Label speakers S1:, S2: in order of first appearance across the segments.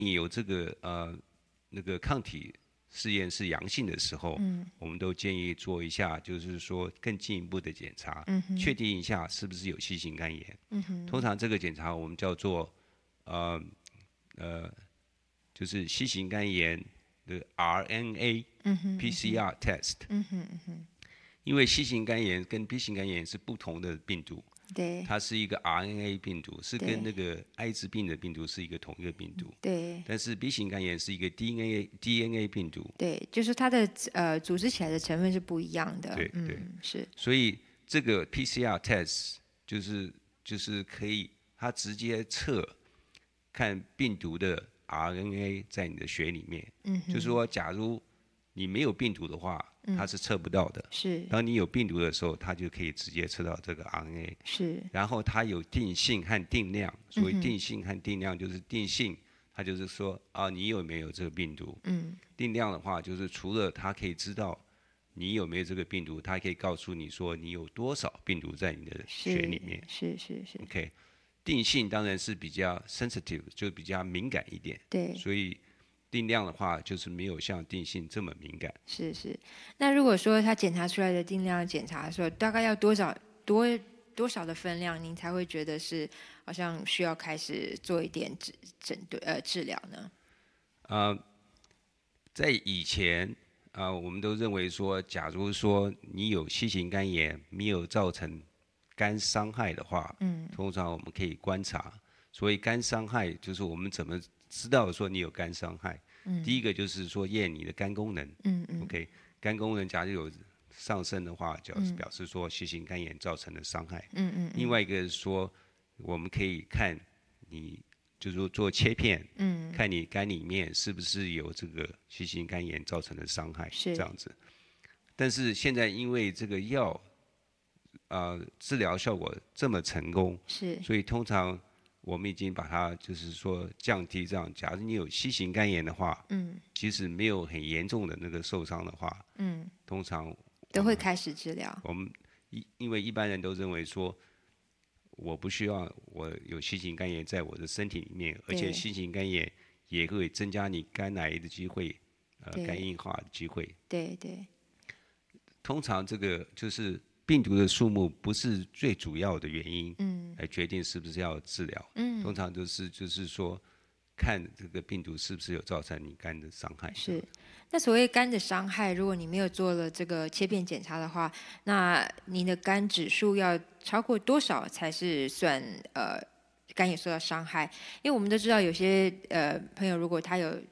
S1: 你有这个那个抗体试验是阳性的时候，我们都建议做一下，就是说更进一步的检查，确定一下是不是有新型肝炎。通常这个检查我们叫做就是新型肝炎的 RNA PCR test。因为新型肝炎跟 B 型肝炎是不同的病毒，
S2: 对
S1: 它是一个 RNA 病毒，是跟那个艾滋病的病毒是一个同一个病毒。
S2: 对
S1: 但是 B 型肝炎是一个 DNA 病毒。
S2: 对，就是它的组织起来的成分是不一样的。
S1: 对对，
S2: 是。
S1: 所以这个 PCR test 就是可以，它直接测看病毒的 RNA 在你的血里面。就是说，假如你没有病毒的话，它是测不到的。
S2: 是。
S1: 当你有病毒的时候，它就可以直接测到这个 RNA。
S2: 是。
S1: 然后它有定性和定量，所谓定性和定量就是定性，它就是说你有没有这个病毒。定量的话，就是除了它可以知道你有没有这个病毒，它可以告诉你说你有多少病毒在你的血里面。
S2: 是。
S1: OK， 定性当然是比较 sensitive， 就比较敏感一点。
S2: 对。
S1: 所以定量的话，就是没有像定性这么敏感。
S2: 是。那如果说他检查出来的定量检查的时候，大概要多少的分量，您才会觉得是好像需要开始做一点治疗呢？
S1: 在以前我们都认为说，假如说你有新型肝炎，没有造成肝伤害的话，通常我们可以观察。所谓肝伤害，就是我们怎么知道说你有肝伤害？第一个就是说验你的肝功能。OK， 肝功能假如有上升的话，就表示说新型肝炎造成的伤害。另外一个是说，我们可以看你就是说做切片，看你肝里面是不是有这个新型肝炎造成的伤害，这样子。但是现在因为这个药，治疗效果这么成功，所以通常我们已经把它就是说降低这样。假如你有新型肝炎的话，即使没有很严重的那个受伤的话，通常
S2: 都会开始治疗。
S1: 我们因为一般人都认为说，我不需要我有新型肝炎在我的身体里面，而且新型肝炎也会增加你肝癌的机会，肝硬化的机会。
S2: 对。
S1: 通常这个就是病毒的数目不是最主要的原因，来决定是不是要治疗。通常都是就是说，看这个病毒是不是有造成你肝的伤害。
S2: 是。那所谓肝的伤害，如果你没有做了这个切片检查的话，那你的肝指数要超过多少才是算肝也受到伤害？因为我们都知道有些朋友，如果他有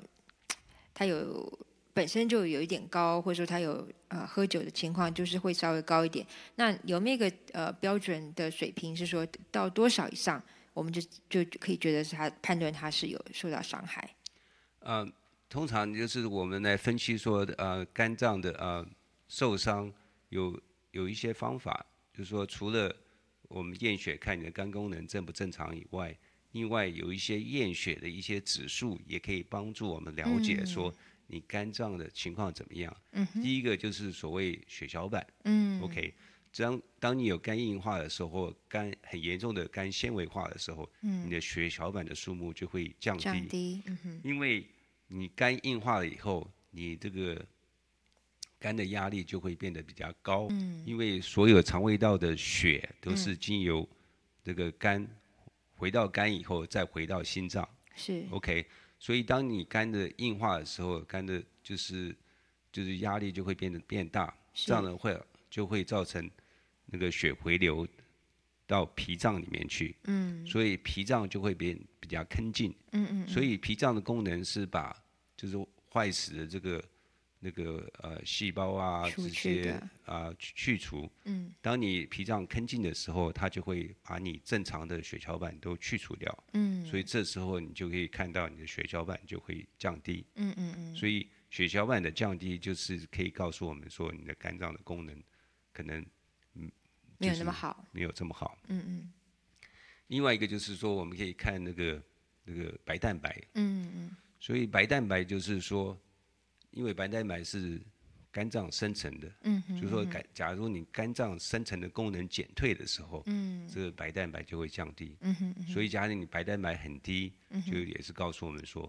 S2: 本身就有一点高，或者说他有喝酒的情况，就是会稍微高一点。那有没有一个标准的水平，是说到多少以上，我们就可以觉得是他判断他是有受到伤害？
S1: 通常就是我们来分析说，肝脏的受伤有一些方法，就是说除了我们验血看你的肝功能正不正常以外，另外有一些验血的一些指数也可以帮助我们了解说你肝脏的情况怎么样。第一个就是所谓血小板。OK， 当你有肝硬化的时候，或肝很严重的肝纤维化的时候，你的血小板的数目就会降低。因为你肝硬化了以后，你这个肝的压力就会变得比较高。因为所有肠胃道的血都是经由这个肝回到肝以后，再回到心脏。
S2: 是。
S1: OK， 所以当你肝的硬化的时候，肝的就是压力就会变大，这样的就会造成那个血回流到脾脏里面去。所以脾脏就会变比较坑劲。所以脾脏的功能是把就是坏死的这个那个细胞啊这些去除。当你脾脏坑劲的时候，它就会把你正常的血小板都去除掉。所以这时候你就可以看到你的血小板就会降低。所以血小板的降低就是可以告诉我们说你的肝脏的功能可能
S2: 没有那么好，
S1: 没有这么好。另外一个就是说，我们可以看那个白蛋白。所以白蛋白就是说，因为白蛋白是肝脏生成的，就是说假如你肝脏生成的功能减退的时候，这个白蛋白就会降低。所以假如你白蛋白很低，就也是告诉我们说